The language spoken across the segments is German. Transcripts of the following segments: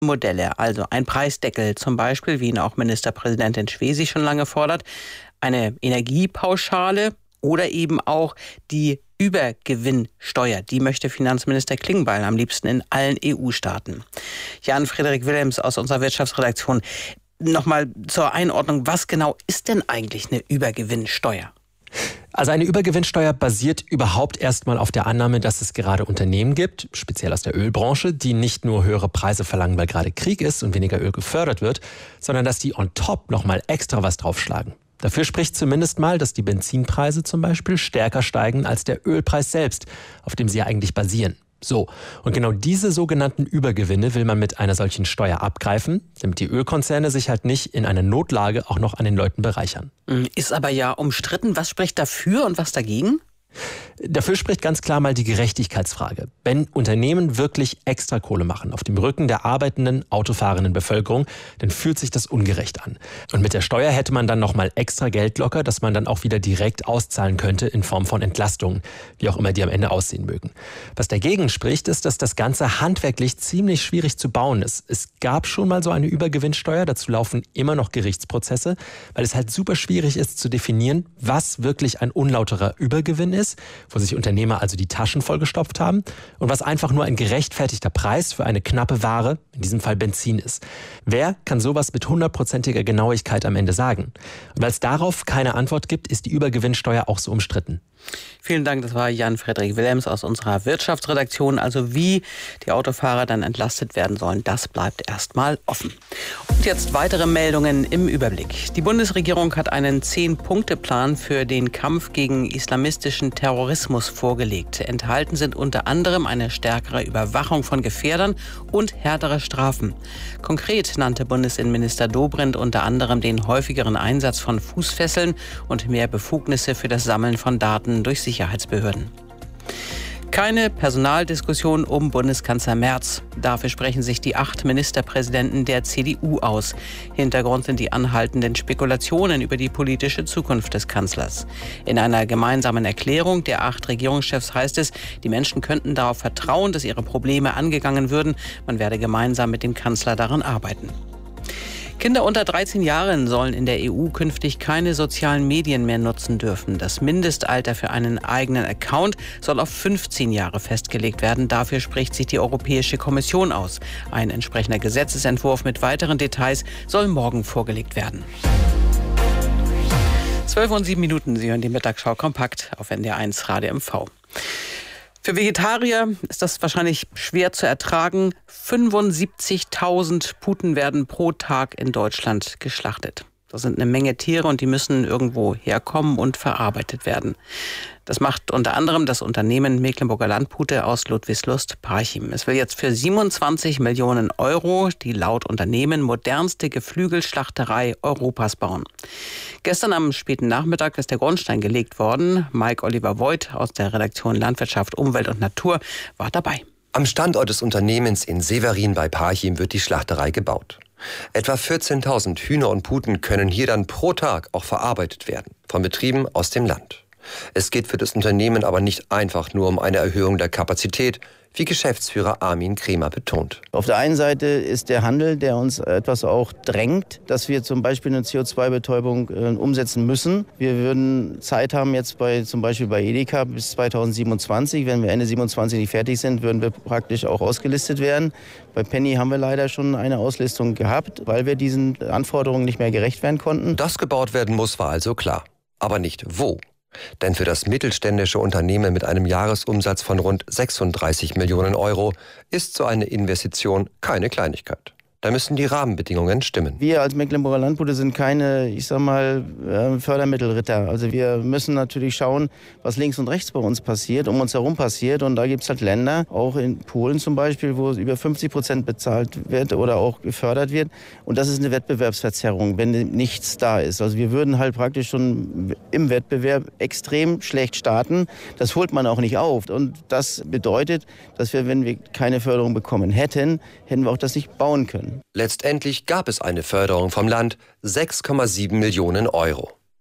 Modelle, also ein Preisdeckel zum Beispiel, wie ihn auch Ministerpräsidentin Schwesig schon lange fordert, eine Energiepauschale oder eben auch die Übergewinnsteuer. Die möchte Finanzminister Klingbeil am liebsten in allen EU-Staaten. Jan-Frederik Wilhelms aus unserer Wirtschaftsredaktion. Nochmal zur Einordnung, was genau ist denn eigentlich eine Übergewinnsteuer? Also eine Übergewinnsteuer basiert überhaupt erstmal auf der Annahme, dass es gerade Unternehmen gibt, speziell aus der Ölbranche, die nicht nur höhere Preise verlangen, weil gerade Krieg ist und weniger Öl gefördert wird, sondern dass die on top nochmal extra was draufschlagen. Dafür spricht zumindest mal, dass die Benzinpreise zum Beispiel stärker steigen als der Ölpreis selbst, auf dem sie ja eigentlich basieren. So, und genau diese sogenannten Übergewinne will man mit einer solchen Steuer abgreifen, damit die Ölkonzerne sich halt nicht in einer Notlage auch noch an den Leuten bereichern. Ist aber ja umstritten. Was spricht dafür und was dagegen? Dafür spricht ganz klar mal die Gerechtigkeitsfrage. Wenn Unternehmen wirklich extra Kohle machen auf dem Rücken der arbeitenden, autofahrenden Bevölkerung, dann fühlt sich das ungerecht an. Und mit der Steuer hätte man dann nochmal extra Geld locker, das man dann auch wieder direkt auszahlen könnte in Form von Entlastungen, wie auch immer die am Ende aussehen mögen. Was dagegen spricht, ist, dass das Ganze handwerklich ziemlich schwierig zu bauen ist. Es gab schon mal so eine Übergewinnsteuer, dazu laufen immer noch Gerichtsprozesse, weil es halt super schwierig ist zu definieren, was wirklich ein unlauterer Übergewinn ist, wo sich Unternehmer also die Taschen vollgestopft haben und was einfach nur ein gerechtfertigter Preis für eine knappe Ware, in diesem Fall Benzin ist. Wer kann sowas mit 100%iger Genauigkeit am Ende sagen? Und weil es darauf keine Antwort gibt, ist die Übergewinnsteuer auch so umstritten. Vielen Dank, das war Jan-Frederik Wilhelms aus unserer Wirtschaftsredaktion. Also wie die Autofahrer dann entlastet werden sollen, das bleibt erstmal offen. Und jetzt weitere Meldungen im Überblick. Die Bundesregierung hat einen 10-Punkte-Plan für den Kampf gegen islamistischen Terrorismus vorgelegt. Enthalten sind unter anderem eine stärkere Überwachung von Gefährdern und härtere Strafen. Konkret nannte Bundesinnenminister Dobrindt unter anderem den häufigeren Einsatz von Fußfesseln und mehr Befugnisse für das Sammeln von Daten durch Sicherheitsbehörden. Keine Personaldiskussion um Bundeskanzler Merz. Dafür sprechen sich die 8 Ministerpräsidenten der CDU aus. Hintergrund sind die anhaltenden Spekulationen über die politische Zukunft des Kanzlers. In einer gemeinsamen Erklärung der 8 Regierungschefs heißt es, die Menschen könnten darauf vertrauen, dass ihre Probleme angegangen würden. Man werde gemeinsam mit dem Kanzler daran arbeiten. Kinder unter 13 Jahren sollen in der EU künftig keine sozialen Medien mehr nutzen dürfen. Das Mindestalter für einen eigenen Account soll auf 15 Jahre festgelegt werden. Dafür spricht sich die Europäische Kommission aus. Ein entsprechender Gesetzesentwurf mit weiteren Details soll morgen vorgelegt werden. 12:07, Sie hören die Mittagsschau kompakt auf NDR1 Radio MV. Für Vegetarier ist das wahrscheinlich schwer zu ertragen. 75.000 Puten werden pro Tag in Deutschland geschlachtet. Das sind eine Menge Tiere und die müssen irgendwo herkommen und verarbeitet werden. Das macht unter anderem das Unternehmen Mecklenburger Landpute aus Ludwigslust-Parchim. Es will jetzt für 27 Millionen Euro die laut Unternehmen modernste Geflügelschlachterei Europas bauen. Gestern am späten Nachmittag ist der Grundstein gelegt worden. Mike Oliver Voigt aus der Redaktion Landwirtschaft, Umwelt und Natur war dabei. Am Standort des Unternehmens in Severin bei Parchim wird die Schlachterei gebaut. Etwa 14.000 Hühner und Puten können hier dann pro Tag auch verarbeitet werden, von Betrieben aus dem Land. Es geht für das Unternehmen aber nicht einfach nur um eine Erhöhung der Kapazität, wie Geschäftsführer Armin Kremer betont. Auf der einen Seite ist der Handel, der uns etwas auch drängt, dass wir zum Beispiel eine CO2-Betäubung umsetzen müssen. Wir würden Zeit haben jetzt zum Beispiel bei Edeka bis 2027. Wenn wir Ende 2027 nicht fertig sind, würden wir praktisch auch ausgelistet werden. Bei Penny haben wir leider schon eine Auslistung gehabt, weil wir diesen Anforderungen nicht mehr gerecht werden konnten. Dass gebaut werden muss, war also klar. Aber nicht wo. Denn für das mittelständische Unternehmen mit einem Jahresumsatz von rund 36 Millionen Euro ist so eine Investition keine Kleinigkeit. Da müssen die Rahmenbedingungen stimmen. Wir als Mecklenburger Landwirte sind keine, Fördermittelritter. Also wir müssen natürlich schauen, was links und rechts bei uns passiert, um uns herum passiert. Und da gibt es halt Länder, auch in Polen zum Beispiel, wo über 50% bezahlt wird oder auch gefördert wird. Und das ist eine Wettbewerbsverzerrung, wenn nichts da ist. Also wir würden halt praktisch schon im Wettbewerb extrem schlecht starten. Das holt man auch nicht auf. Und das bedeutet, dass wir, wenn wir keine Förderung bekommen hätten, hätten wir auch das nicht bauen können. Letztendlich gab es eine Förderung vom Land, 6,7 Millionen Euro.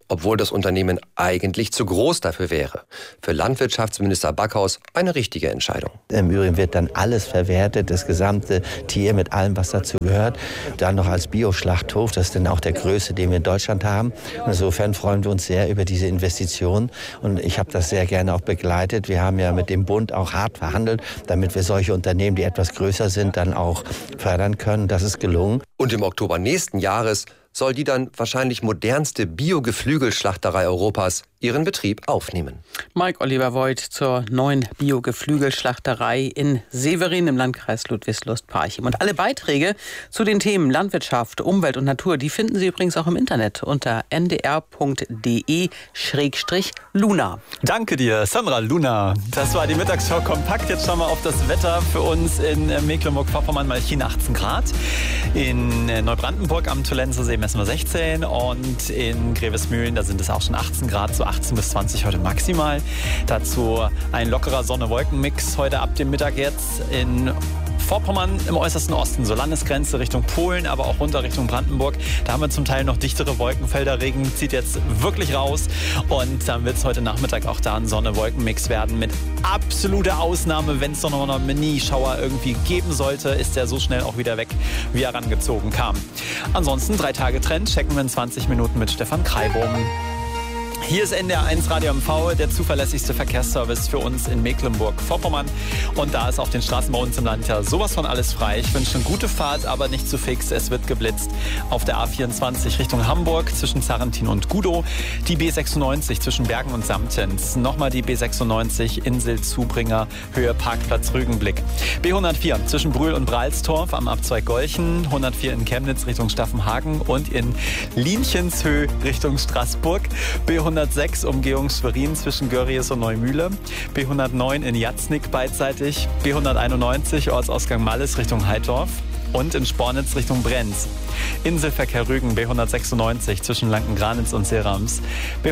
obwohl das Unternehmen eigentlich zu groß dafür wäre. Für Landwirtschaftsminister Backhaus eine richtige Entscheidung. Im Übrigen wird dann alles verwertet, das gesamte Tier mit allem, was dazu gehört. Dann noch als Bioschlachthof, das ist dann auch der größte, den wir in Deutschland haben. Und insofern freuen wir uns sehr über diese Investition. Und ich habe das sehr gerne auch begleitet. Wir haben ja mit dem Bund auch hart verhandelt, damit wir solche Unternehmen, die etwas größer sind, dann auch fördern können. Das ist gelungen. Und im Oktober nächsten Jahres soll die dann wahrscheinlich modernste Bio-Geflügelschlachterei Europas ihren Betrieb aufnehmen. Mike Oliver Voigt zur neuen Bio-Geflügelschlachterei in Severin im Landkreis Ludwigslust-Parchim. Und alle Beiträge zu den Themen Landwirtschaft, Umwelt und Natur, die finden Sie übrigens auch im Internet unter ndr.de/luna. Danke dir, Sandra Luna. Das war die Mittagsschau kompakt. Jetzt schauen wir auf das Wetter für uns in Mecklenburg-Vorpommern. Malchin 18 Grad. In Neubrandenburg am Tullenzer See messen wir 16 und in Grevesmühlen, da sind es auch schon 18 Grad, so 18 bis 20 heute maximal. Dazu ein lockerer Sonne-Wolken-Mix heute ab dem Mittag jetzt in Vorpommern im äußersten Osten, so Landesgrenze Richtung Polen, aber auch runter Richtung Brandenburg. Da haben wir zum Teil noch dichtere Wolkenfelder. Regen zieht jetzt wirklich raus und dann wird es heute Nachmittag auch da ein Sonne-Wolken-Mix werden. Mit absoluter Ausnahme, wenn es doch noch einen Mini-Schauer irgendwie geben sollte, ist der so schnell auch wieder weg, wie er rangezogen kam. Ansonsten 3 Tage Trend, checken wir in 20 Minuten mit Stefan Kreibohm. Hier ist NDR1 Radio MV, der zuverlässigste Verkehrsservice für uns in Mecklenburg-Vorpommern. Und da ist auf den Straßen bei uns im Land ja sowas von alles frei. Ich wünsche eine gute Fahrt, aber nicht zu fix. Es wird geblitzt auf der A24 Richtung Hamburg zwischen Sarrentin und Gudow. Die B96 zwischen Bergen und Samtens. Nochmal die B96 Insel-Zubringer, Höhe Parkplatz Rügenblick. B104 zwischen Brühl und Breilstorf am Abzweig Golchen. 104 in Chemnitz Richtung Staffenhagen und in Lienchenshöhe Richtung Straßburg. B106 Umgehung Schwerin zwischen Görries und Neumühle. B109 in Jatznick beidseitig. B191 Ortsausgang Malles Richtung Heidorf. Und in Spornitz Richtung Brenz. Inselverkehr Rügen B196 zwischen Lankengranitz und Serams.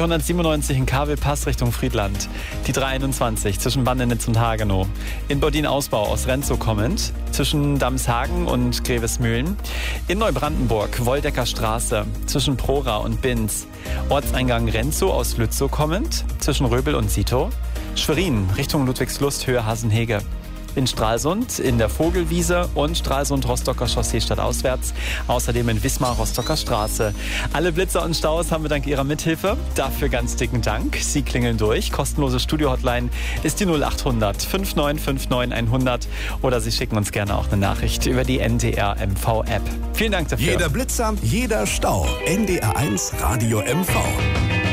B197 in Kavelpass Richtung Friedland. Die 321 zwischen Bannenitz und Hagenow. In Bodin-Ausbau aus Renzow kommend zwischen Damshagen und Grevesmühlen. In Neubrandenburg Woldecker Straße zwischen Prora und Binz. Ortseingang Renzow aus Lützow kommend zwischen Röbel und Sito. Schwerin Richtung Ludwigslust Höhe Hasenhege. In Stralsund, in der Vogelwiese und Stralsund-Rostocker Chaussee stadtauswärts. Außerdem in Wismar Rostocker Straße. Alle Blitzer und Staus haben wir dank Ihrer Mithilfe. Dafür ganz dicken Dank. Sie klingeln durch. Kostenlose Studio-Hotline ist die 0800 5959 100. Oder Sie schicken uns gerne auch eine Nachricht über die NDR MV-App. Vielen Dank dafür. Jeder Blitzer, jeder Stau. NDR1 Radio MV.